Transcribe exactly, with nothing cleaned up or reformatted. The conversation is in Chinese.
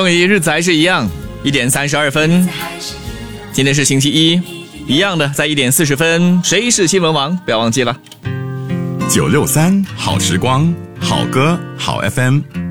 终于日子还是一样，一点三十二分。今天是星期一，一样的，在一点四十分，谁是新闻王？不要忘记了。 九六三好时光，好歌好 F M。